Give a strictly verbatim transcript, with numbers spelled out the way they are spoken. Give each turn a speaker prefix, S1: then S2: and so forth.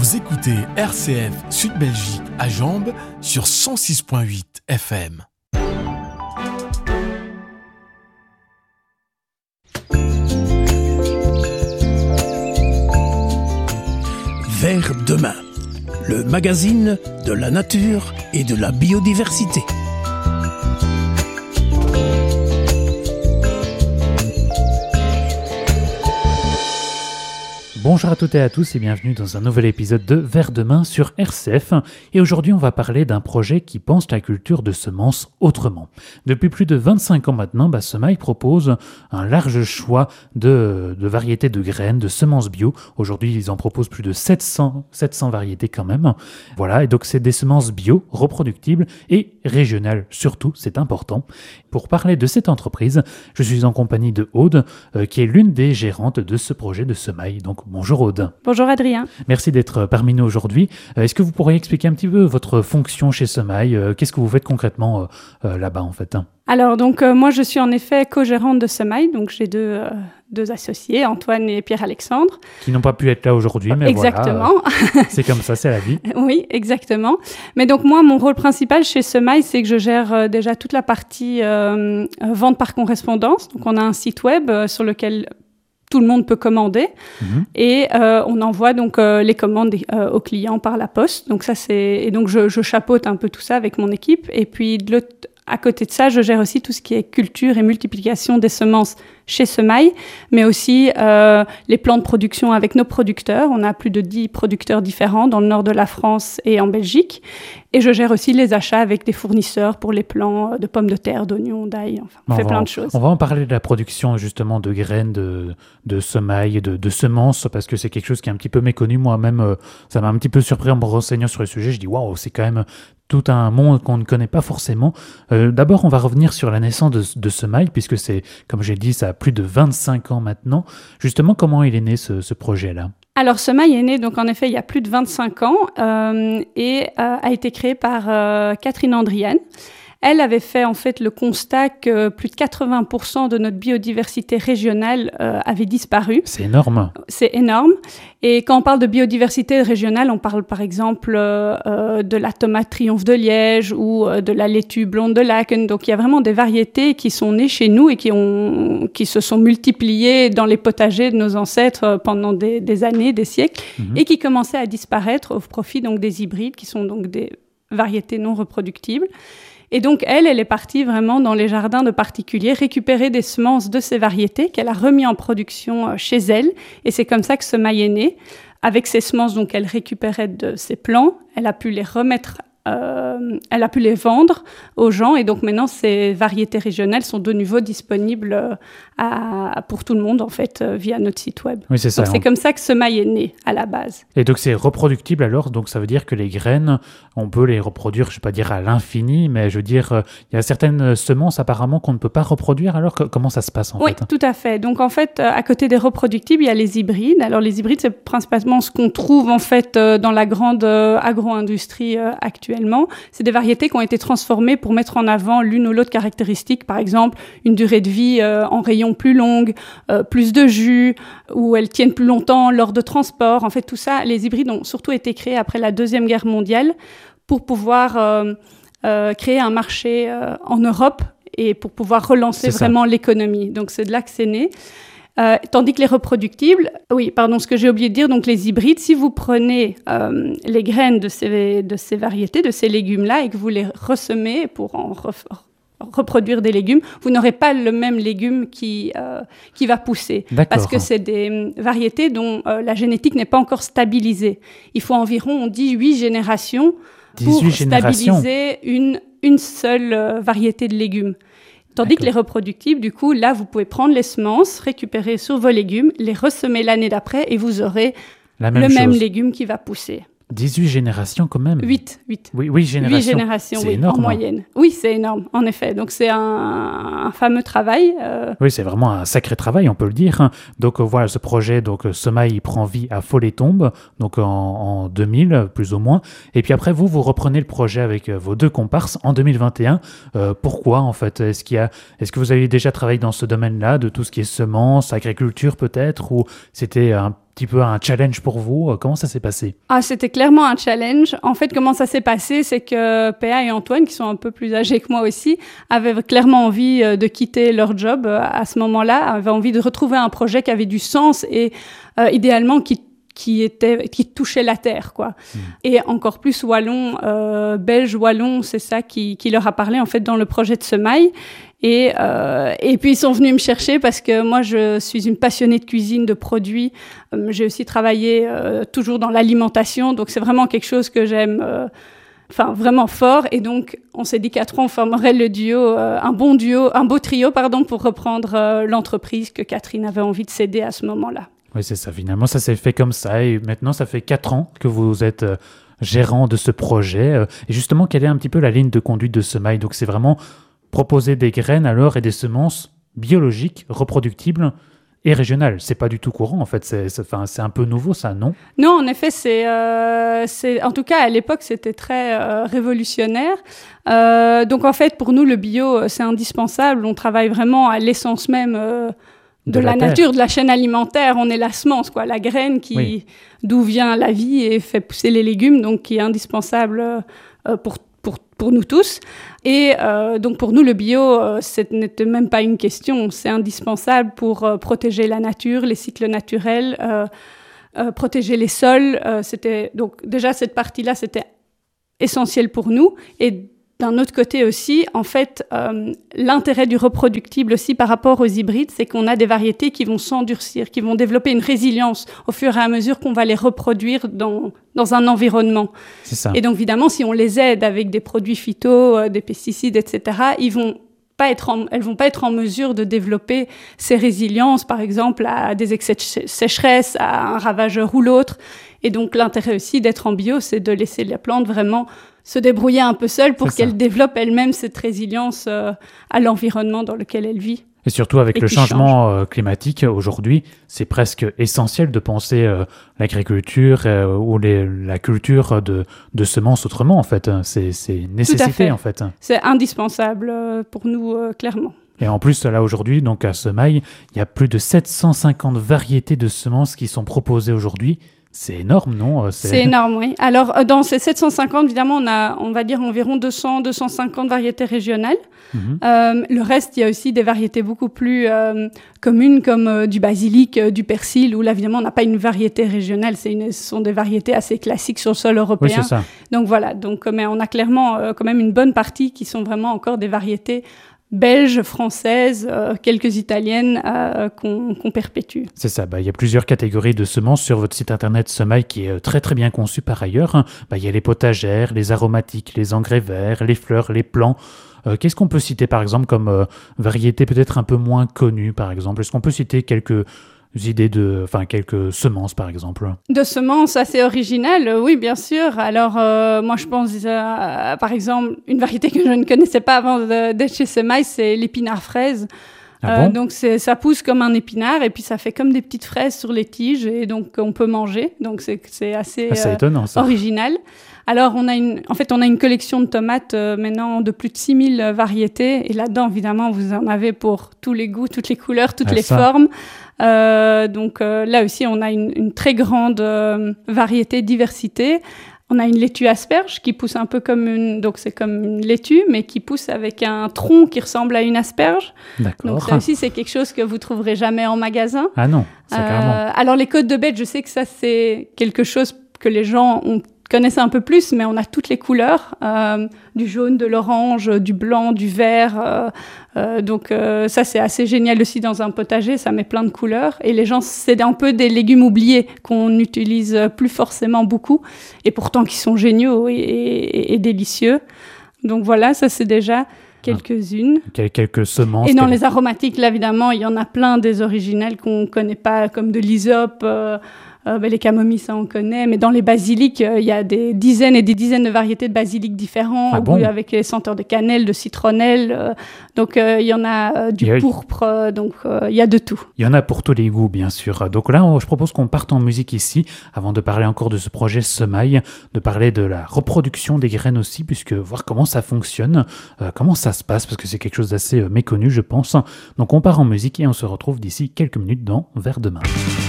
S1: Vous écoutez R C F Sud Belgique à Jambes sur cent six virgule huit F M.
S2: Vers demain, le magazine de la nature et de la biodiversité.
S3: Bonjour à toutes et à tous et bienvenue dans un nouvel épisode de Vers demain sur R C F. Et aujourd'hui, on va parler d'un projet qui pense la culture de semences autrement. Depuis plus de vingt-cinq ans maintenant, bah, Semaille propose un large choix de, de variétés de graines, de semences bio. Aujourd'hui, ils en proposent plus de sept cents, sept cents variétés quand même. Voilà, et donc c'est des semences bio, reproductibles et régionales surtout, c'est important. Pour parler de cette entreprise, je suis en compagnie de Aude, euh, qui est l'une des gérantes de ce projet de Semaille. Donc bonjour Aude.
S4: Bonjour Adrien.
S3: Merci d'être parmi nous aujourd'hui. Euh, est-ce que vous pourriez expliquer un petit peu votre fonction chez Semaille ? euh, Qu'est-ce que vous faites concrètement euh, euh, là-bas en fait ?
S4: Alors donc euh, moi je suis en effet co-gérante de Semaille, donc j'ai deux, euh, deux associés, Antoine et Pierre-Alexandre.
S3: Qui n'ont pas pu être là aujourd'hui, mais
S4: exactement.
S3: Voilà, euh, c'est comme ça, c'est la vie.
S4: Oui, exactement. Mais donc moi mon rôle principal chez Semaille, c'est que je gère euh, déjà toute la partie euh, vente par correspondance. Donc on a un site web euh, sur lequel tout le monde peut commander mmh. et euh, on envoie donc euh, les commandes euh, aux clients par la poste. Donc ça c'est et donc je, je chapeaute un peu tout ça avec mon équipe. Et puis de l'autre, à côté de ça, je gère aussi tout ce qui est culture et multiplication des semences chez Semaille, mais aussi euh, les plans de production avec nos producteurs. On a plus de dix producteurs différents dans le nord de la France et en Belgique. Et je gère aussi les achats avec des fournisseurs pour les plants de pommes de terre, d'oignons, d'ail. Enfin, on, on fait plein
S3: en,
S4: de choses.
S3: On va en parler de la production justement de graines, de, de semailles, de, de semences, parce que c'est quelque chose qui est un petit peu méconnu. Moi-même, euh, ça m'a un petit peu surpris en me renseignant sur le sujet. Je dis waouh, c'est quand même tout un monde qu'on ne connaît pas forcément. Euh, d'abord, on va revenir sur la naissance de, de Semaille, puisque c'est, comme j'ai dit, ça a plus de vingt-cinq ans maintenant. Justement, comment il est né ce, ce projet-là ?
S4: Alors, Semaille est né, donc en effet, il y a plus de vingt-cinq ans euh, et euh, a été créé par euh, Catherine Andrienne. Elle avait fait en fait le constat que plus de quatre-vingts pour cent de notre biodiversité régionale euh, avait disparu.
S3: C'est énorme.
S4: C'est énorme. Et quand on parle de biodiversité régionale, on parle par exemple euh, euh, de la tomate triomphe de Liège ou euh, de la laitue blonde de Laken. Donc il y a vraiment des variétés qui sont nées chez nous et qui, ont, qui se sont multipliées dans les potagers de nos ancêtres pendant des, des années, des siècles, mmh. et qui commençaient à disparaître au profit donc des hybrides, qui sont donc des variétés non reproductibles. Et donc, elle, elle est partie vraiment dans les jardins de particuliers, récupérer des semences de ces variétés qu'elle a remis en production chez elle. Et c'est comme ça que Semaille est née. Avec ces semences donc, qu'elle récupérait de ses plants, elle a pu les remettre, euh, elle a pu les vendre aux gens. Et donc, maintenant, ces variétés régionales sont de nouveau disponibles à, pour tout le monde, en fait, via notre site web.
S3: Oui, c'est ça.
S4: Donc, c'est comme ça que Semaille est née, à la base.
S3: Et donc, c'est reproductible alors. Donc, ça veut dire que les graines, on peut les reproduire, je ne vais pas dire à l'infini, mais je veux dire, il y a certaines semences apparemment qu'on ne peut pas reproduire. Alors, comment ça se passe en
S4: oui,
S3: fait ?
S4: Oui, tout à fait. Donc, en fait, à côté des reproductibles, il y a les hybrides. Alors, les hybrides, c'est principalement ce qu'on trouve, en fait, dans la grande agro-industrie actuellement. C'est des variétés qui ont été transformées pour mettre en avant l'une ou l'autre caractéristique. Par exemple, une durée de vie en rayon plus longue, euh, plus de jus, où elles tiennent plus longtemps lors de transport. En fait, tout ça, les hybrides ont surtout été créés après la Deuxième Guerre mondiale pour pouvoir euh, euh, créer un marché euh, en Europe et pour pouvoir relancer
S3: c'est
S4: vraiment
S3: ça.
S4: l'économie. Donc, c'est de là que c'est né. Euh, tandis que les reproductibles, oui, pardon, ce que j'ai oublié de dire, donc les hybrides, si vous prenez euh, les graines de ces, de ces variétés, de ces légumes-là, et que vous les ressemez pour en ref- reproduire des légumes, vous n'aurez pas le même légume qui, euh, qui va pousser.
S3: D'accord.
S4: Parce que c'est des variétés dont euh, la génétique n'est pas encore stabilisée. Il faut environ, on dit, huit générations pour
S3: générations.
S4: stabiliser une, une seule euh, variété de légumes. Tandis D'accord. que les reproductibles, du coup, là, vous pouvez prendre les semences, récupérer sur vos légumes, les ressemer l'année d'après et vous aurez
S3: La même
S4: le
S3: chose.
S4: même légume qui va pousser.
S3: dix-huit générations quand même.
S4: huit, huit.
S3: Oui, huit générations.
S4: huit générations,
S3: c'est
S4: oui,
S3: énorme.
S4: en moyenne. Oui, c'est énorme, en effet. Donc, c'est un, un fameux travail. Euh...
S3: Oui, c'est vraiment un sacré travail, on peut le dire. Donc, euh, voilà, ce projet, donc, euh, Semaille, il prend vie à Follet-Tombe, donc en, en deux mille, plus ou moins. Et puis après, vous, vous reprenez le projet avec euh, vos deux comparses en deux mille vingt et un. Euh, pourquoi, en fait ? Est-ce qu'il y a, est-ce que vous avez déjà travaillé dans ce domaine-là, de tout ce qui est semences, agriculture peut-être, ou c'était un petit peu un challenge pour vous. Comment ça s'est passé?
S4: Ah, c'était clairement un challenge. En fait, comment ça s'est passé, c'est que Péa et Antoine, qui sont un peu plus âgés que moi aussi, avaient clairement envie de quitter leur job à ce moment-là, avaient envie de retrouver un projet qui avait du sens et euh, idéalement qui qui était qui touchait la terre, quoi. Mmh. Et encore plus wallon, euh, belge wallon, c'est ça qui qui leur a parlé en fait dans le projet de Semaille. Et euh, et puis ils sont venus me chercher parce que moi je suis une passionnée de cuisine, de produits. Euh, j'ai aussi travaillé euh, toujours dans l'alimentation, donc c'est vraiment quelque chose que j'aime. Euh, Enfin, vraiment fort. Et donc, on s'est dit qu'à trois, on formerait le duo, euh, un bon duo, un beau trio, pardon, pour reprendre euh, l'entreprise que Catherine avait envie de céder à ce moment-là.
S3: Oui, c'est ça. Finalement, ça s'est fait comme ça. Et maintenant, ça fait quatre ans que vous êtes euh, gérant de ce projet. Euh, et justement, quelle est un petit peu la ligne de conduite de Semaille? Donc, c'est vraiment proposer des graines alors et des semences biologiques, reproductibles et régionales. C'est pas du tout courant, en fait. C'est, c'est, enfin, c'est un peu nouveau, ça, non?
S4: Non, en effet, c'est, euh, c'est, en tout cas, à l'époque, c'était très euh, révolutionnaire. Euh, donc, en fait, pour nous, le bio, c'est indispensable. On travaille vraiment à l'essence même euh, de, de la, la nature, de la chaîne alimentaire. On est la semence, quoi, la graine qui, oui. d'où vient la vie et fait pousser les légumes, donc qui est indispensable euh, pour Pour, pour nous tous. Et euh, donc pour nous, le bio, euh, ce n'était même pas une question. C'est indispensable pour euh, protéger la nature, les cycles naturels, euh, euh, protéger les sols. Euh, c'était, donc déjà, cette partie-là, c'était essentiel pour nous. Et d'un autre côté aussi, en fait, euh, l'intérêt du reproductible aussi par rapport aux hybrides, c'est qu'on a des variétés qui vont s'endurcir, qui vont développer une résilience au fur et à mesure qu'on va les reproduire dans, dans un environnement.
S3: C'est ça.
S4: Et donc, évidemment, si on les aide avec des produits phyto, euh, des pesticides, et cetera, ils vont pas être en, elles vont pas être en mesure de développer ces résiliences, par exemple, à des excès de sécheresse, à un ravageur ou l'autre. Et donc, l'intérêt aussi d'être en bio, c'est de laisser la plante vraiment se débrouiller un peu seule pour qu'elle développe elle-même cette résilience euh, à l'environnement dans lequel elle vit.
S3: Et surtout avec
S4: et
S3: le changement euh,
S4: change.
S3: climatique aujourd'hui, c'est presque essentiel de penser euh, l'agriculture euh, ou les, la culture de, de semences autrement, en fait. C'est, c'est une nécessité, en fait.
S4: C'est indispensable euh, pour nous, euh, clairement.
S3: Et en plus, là, aujourd'hui, donc à Semaille, il y a plus de sept cent cinquante variétés de semences qui sont proposées aujourd'hui. C'est énorme, non? C'est...
S4: c'est énorme, oui. Alors, dans ces sept cent cinquante, évidemment, on a, on va dire, environ deux cents à deux cent cinquante variétés régionales. Mmh. Euh, le reste, il y a aussi des variétés beaucoup plus euh, communes, comme euh, du basilic, euh, du persil, où là, évidemment, on n'a pas une variété régionale. C'est une, ce sont des variétés assez classiques sur le sol européen.
S3: Oui, c'est ça.
S4: Donc, voilà. Donc, mais on a clairement euh, quand même une bonne partie qui sont vraiment encore des variétés belges, françaises, euh, quelques italiennes euh, qu'on, qu'on perpétue.
S3: C'est ça, bah, il y a plusieurs catégories de semences sur votre site internet Semaille qui est très très bien conçu par ailleurs. Bah, il y a les potagères, les aromatiques, les engrais verts, les fleurs, les plants. Euh, qu'est-ce qu'on peut citer par exemple comme euh, variété peut-être un peu moins connue par exemple? Est-ce qu'on peut citer quelques idées de, enfin quelques semences par exemple?
S4: De semences assez originales, oui bien sûr. Alors euh, moi je pense euh, par exemple une variété que je ne connaissais pas avant de, d'être chez Semaille, c'est l'épinard fraise.
S3: Ah bon?
S4: euh, donc c'est, ça pousse comme un épinard et puis ça fait comme des petites fraises sur les tiges et donc on peut manger. Donc c'est, c'est assez
S3: ah, c'est
S4: euh,
S3: étonnant, ça.
S4: original. Alors on a une, en fait on a une collection de tomates euh, maintenant de plus de six mille variétés et là-dedans évidemment vous en avez pour tous les goûts, toutes les couleurs, toutes
S3: ah,
S4: les
S3: ça.
S4: formes. Euh, donc euh, là aussi on a une, une très grande euh, variété, diversité. On a une laitue asperge qui pousse un peu comme une, donc c'est comme une laitue, mais qui pousse avec un tronc qui ressemble à une asperge.
S3: D'accord.
S4: Donc ça aussi, c'est quelque chose que vous trouverez jamais en magasin.
S3: Ah non, c'est
S4: euh,
S3: carrément.
S4: Alors les côtes de bête, je sais que ça c'est quelque chose que les gens ont connaissent un peu plus, mais on a toutes les couleurs, euh, du jaune, de l'orange, du blanc, du vert. Euh, euh, donc euh, ça, c'est assez génial aussi dans un potager, ça met plein de couleurs. Et les gens, c'est un peu des légumes oubliés qu'on n'utilise plus forcément beaucoup, et pourtant qui sont géniaux et, et, et délicieux. Donc voilà, ça c'est déjà quelques-unes.
S3: Ah, quelques semences.
S4: Et dans
S3: quel...
S4: les aromatiques, là, évidemment, il y en a plein des originales qu'on ne connaît pas, comme de l'hysope. Euh, Euh, ben, les camomilles, ça on connaît, mais dans les basiliques, il euh, y a des dizaines et des dizaines de variétés de basiliques différents,
S3: ah
S4: au
S3: bon
S4: goût, avec les senteurs de cannelle, de citronnelle. Euh, donc il euh, y en a euh, du a... pourpre, euh, donc il euh, y a de tout.
S3: Il y en a pour tous les goûts, bien sûr. Donc là, on, je propose qu'on parte en musique ici, avant de parler encore de ce projet Semaille, de parler de la reproduction des graines aussi, puisque voir comment ça fonctionne, euh, comment ça se passe, parce que c'est quelque chose d'assez euh, méconnu, je pense. Donc on part en musique et on se retrouve d'ici quelques minutes dans Vers demain.